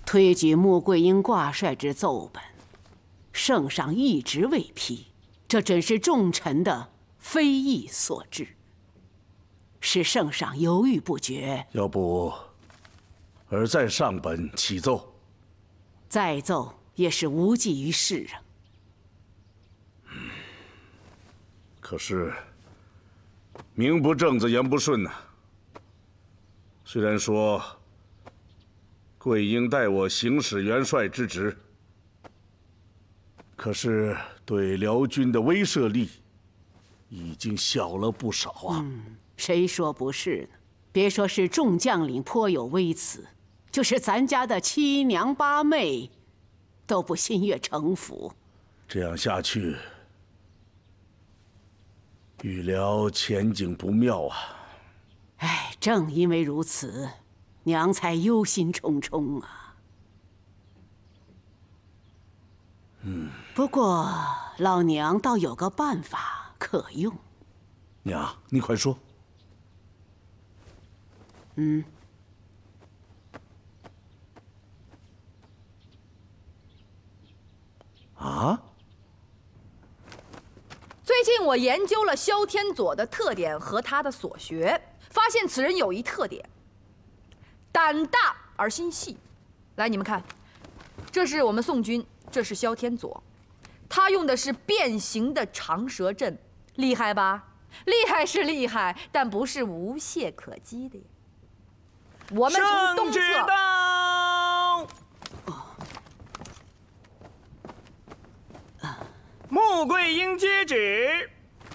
推举穆桂英挂帅之奏本，圣上一直未批，这真是众臣的非议所致，使圣上犹豫不决。 要不，儿再上本启奏？ 再奏也是无济于事啊。 可是，名不正子，言不顺呐。虽然说桂英代我行使元帅之职，可是对辽军的威慑力已经小了不少啊。 谁说不是呢？别说是众将领颇有微词，就是咱家的七娘八妹，都不心悦诚服。 这样下去，预料前景不妙啊！ 哎，正因为如此，娘才忧心忡忡啊。不过老娘倒有个办法可用。 娘，你快说。啊？ 最近我研究了萧天佐的特点和他的所学，发现此人有一特点：胆大而心细。来，你们看，这是我们宋军，这是萧天佐，他用的是变形的长蛇阵，厉害吧？厉害是厉害，但不是无懈可击的呀。我们从东侧。 穆桂英接旨。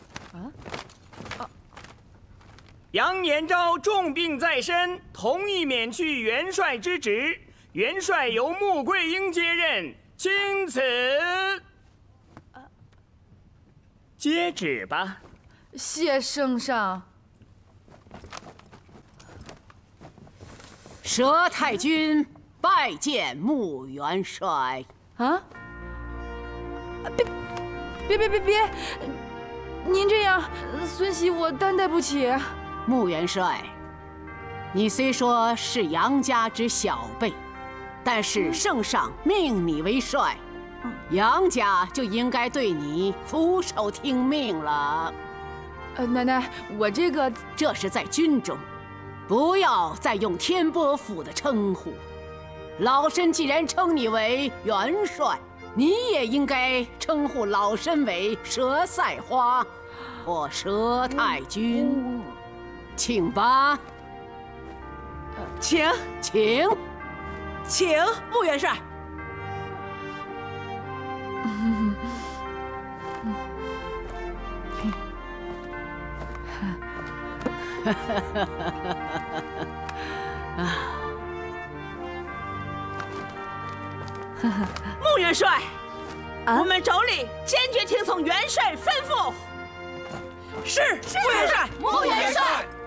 杨延昭重病在身，同意免去元帅之职，元帅由穆桂英接任，钦此。接旨吧。 谢圣上。 佘太君拜见穆元帅。 啊！别！您这样，孙喜我担待不起。 穆元帅，你虽说是杨家之小辈，但是圣上命你为帅，杨家就应该对你俯首听命了。 奶奶，我这是在军中，不要再用天波府的称呼。老身既然称你为元帅，你也应该称呼老身为佘赛花或佘太君，请吧。 请穆元帅。穆元帅，我们妯娌坚决听从元帅吩咐。是，穆元帅。 穆元帅。